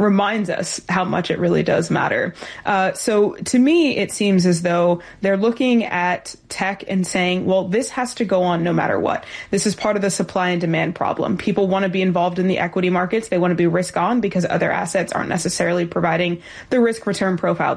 reminds us how much it really does matter. So to me, it seems as though they're looking at tech and saying, well, this has to go on no matter what. This is part of the supply and demand problem. People want to be involved in the equity markets. They want to be risk on because other assets aren't necessarily providing the risk return profile